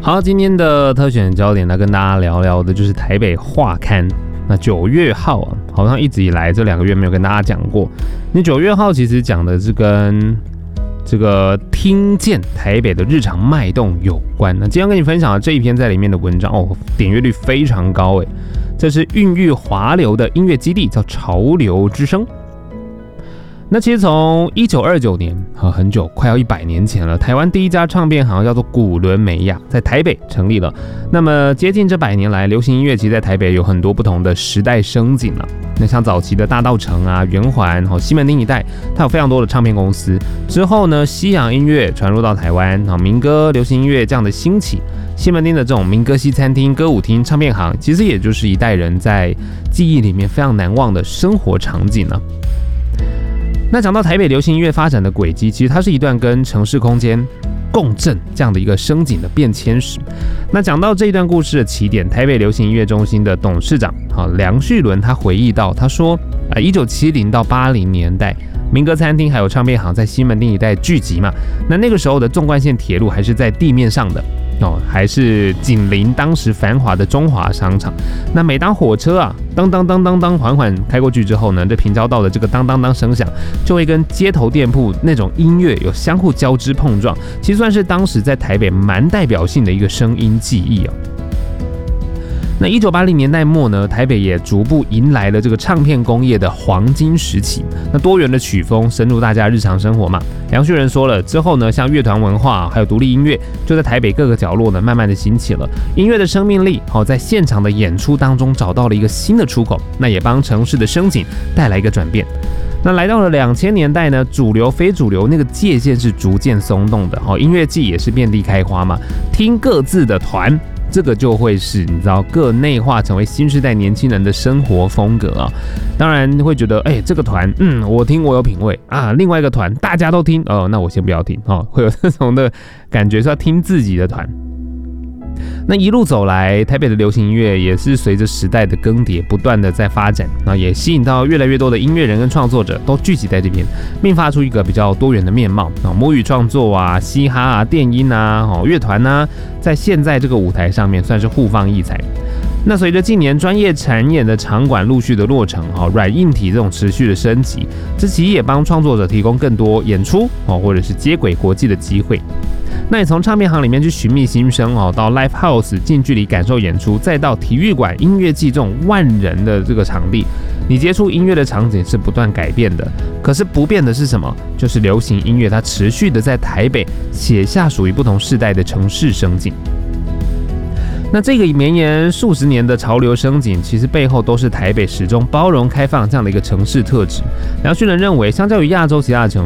好，今天的特选焦点来跟大家聊聊的就是台北画刊。那9月号啊，好像一直以来这2个月没有跟大家讲过。那9月号其实讲的是跟这个听见台北的日常脉动有关。那今天跟你分享的这一篇在里面的文章哦，点阅率非常高诶。这是孕育华流的音乐基地，叫潮流之声。那其实从1929年很久，快要100年前了，台湾第一家唱片行叫做古伦美亚，在台北成立了。那么接近这100年来，流行音乐其实在台北有很多不同的时代升景了。那像早期的大稻埕啊、圆环、西门町一带，它有非常多的唱片公司。之后呢，西洋音乐传入到台湾，民歌、流行音乐这样的兴起，西门町的这种民歌西餐厅、歌舞厅、唱片行，其实也就是一代人在记忆里面非常难忘的生活场景呢。那讲到台北流行音乐发展的轨迹，其实它是一段跟城市空间共振这样的一个升景的变迁史。那讲到这一段故事的起点，台北流行音乐中心的董事长梁旭伦他回忆到，他说1970到80年代，民歌餐厅还有唱片行在西门町一带聚集嘛。那个时候的纵贯线铁路还是在地面上的还是紧邻当时繁华的中华商场。那每当火车啊当当当当当缓缓开过去之后呢，这平交道的这个当当当声响就会跟街头店铺那种音乐有相互交织碰撞，其实算是当时在台北蛮代表性的一个声音记忆啊。那1980年代末呢，台北也逐步迎来了这个唱片工业的黄金时期。那多元的曲风深入大家日常生活嘛。梁旭仁说了，之后呢，像乐团文化还有独立音乐，就在台北各个角落呢，慢慢的兴起了。音乐的生命力在现场的演出当中找到了一个新的出口，那也帮城市的升景带来一个转变。那来到了2000年代呢，主流非主流那个界限是逐渐松动的，音乐季也是遍地开花嘛，听各自的团。这个就会是你知道各内化成为新时代年轻人的生活风格啊。当然会觉得这个团我听我有品味啊，另外一个团大家都听那我先不要听会有这种的感觉，是要听自己的团。那一路走来，台北的流行音乐也是随着时代的更迭不断的在发展，也吸引到越来越多的音乐人跟创作者都聚集在这边，并发出一个比较多元的面貌母语创作啊、嘻哈啊、电音啊、乐团啊，在现在这个舞台上面算是互放异彩。那随着近年专业产演的场馆陆续的落成，软硬体这种持续的升级，这其实也帮创作者提供更多演出或者是接轨国际的机会。那你从唱片行里面去寻觅新生到 Live House 近距离感受演出，再到体育馆、音乐季这种万人的这个场地，你接触音乐的场景是不断改变的。可是不变的是什么？就是流行音乐它持续的在台北写下属于不同世代的城市声景。那这个绵延数十年的潮流升景，其实背后都是台北始终包容开放这样的一个城市特质。梁旭仁认为，相较于亚洲其他的城